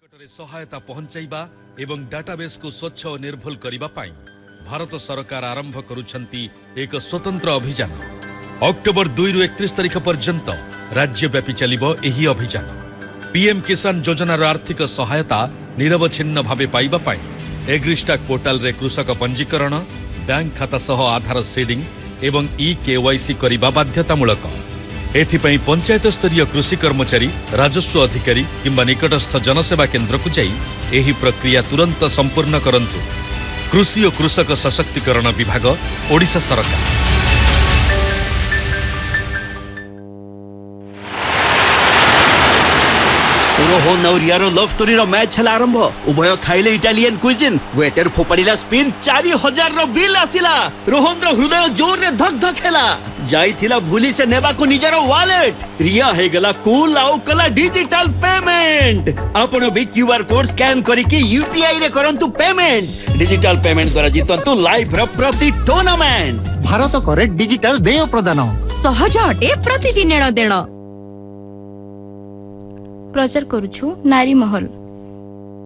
निकटरे सहायता पहुंचाइबा एवं डाटाबेस को स्वच्छ और निर्भुल करिबा पाई भारत सरकार आरंभ करुछंती एक स्वतंत्र अभियान। अक्टोबर 2 रु 31 तारिख पर्यंत राज्यव्यापी चलिबो एही अभियान। पीएम किसान योजनार आर्थिक सहायता निरवच्छिन्न भावे पाइबा पाई एग्रिस्टाक पोर्टाल रे कृषक पंजीकरण, बैंक खाता सह आधार सीडिंग एवं ई-केवाईसी करिबा बाध्यतामूलक। एथिपाई पंचायत स्तरीय कृषि कर्मचारी, राजस्व अधिकारी किंबा निकटस्थ जनसेवा केन्द्र को जाई एही प्रक्रिया तुरंत संपूर्ण करंतु। कृषि और कृषक सशक्तिकरण विभाग, ओडिशा सरकार। रोहन और यारो लव स्टोरी रो मैच हला आरंभ। उभय खाइले इटालियन क्विजिन, वेटर फोपाड़िला स्पिन, 4000 रो बिल आसिला। रोहन रो हृदय जोर रे धक धक हेला। जाइथिला भूली से नेबा को निजरो वॉलेट। रिया हे गला कूल आउ कला डिजिटल पेमेंट। आपण भी क्यूआर कोड स्कैन करी कि यूपीआई रे करंतु पेमेंट। डिजिटल पेमेंट द्वारा जितंतु लाइव रो प्रति टूर्नामेंट। भारत करे डिजिटल देय प्रदान सहज अटे प्रतिदिन देण। प्रचार करुछु नारी महल।